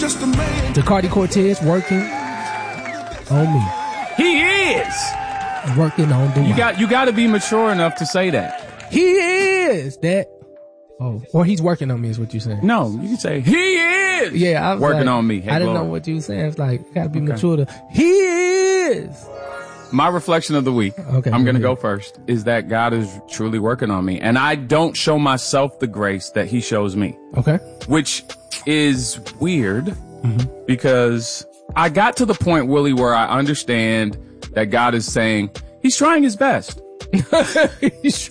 Decardi Cortez working on me. He is working on the You got to be mature enough to say that. He is that. Oh, or he's working on me is what you're saying. No, you can say he is. Yeah, I was working like, on me. Hey, I didn't Lord. know what you were saying. It's like gotta be mature to. He is. My reflection of the week, okay, I'm going to go first, is that God is truly working on me. And I don't show myself the grace that he shows me. Okay. Which is weird because I got to the point, Willie, where I understand that God is saying he's trying his best. He's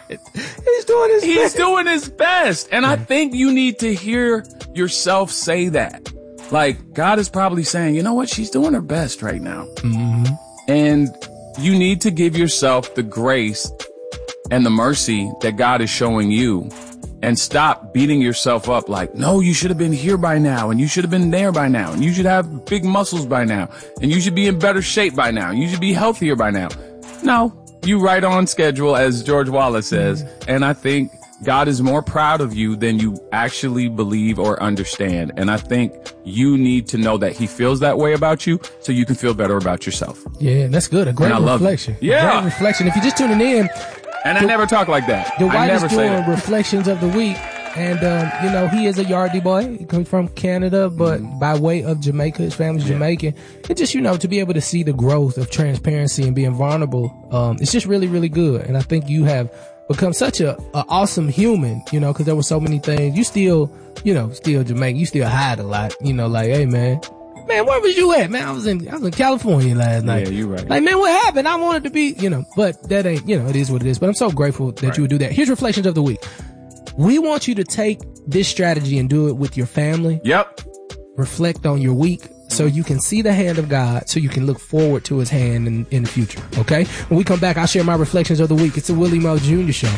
doing his best. And I think you need to hear yourself say that. Like, God is probably saying, you know what? She's doing her best right now. And you need to give yourself the grace and the mercy that God is showing you and stop beating yourself up like, no, you should have been here by now and you should have been there by now and you should have big muscles by now and you should be in better shape by now. You should be healthier by now. No, you right on schedule, as George Wallace says. And I think God is more proud of you than you actually believe or understand. And I think you need to know that he feels that way about you so you can feel better about yourself. Yeah, that's good. A great reflection. Yeah. A great reflection. If you're just tuning in. And I never talk like that. The White is doing reflections of the week. And, you know, he is a Yardie boy. He comes from Canada, but by way of Jamaica, his family's Jamaican. And just, you know, to be able to see the growth of transparency and being vulnerable, it's just really, really good. And I think you have become such a awesome human, you know, because there were so many things. You still Jamaican. You still hide a lot, you know, like, hey, man, where was you at, man? I was in California last night. Yeah, you're right. Like, man, what happened? I wanted to be, you know, but that ain't, you know, it is what it is. But I'm so grateful that you would do that. Here's Reflections of the Week. We want you to take this strategy and do it with your family. Yep. Reflect on your week so you can see the hand of God, so you can look forward to his hand in the future. Okay? When we come back, I'll share my reflections of the week. It's the Willie Mo Jr. Show.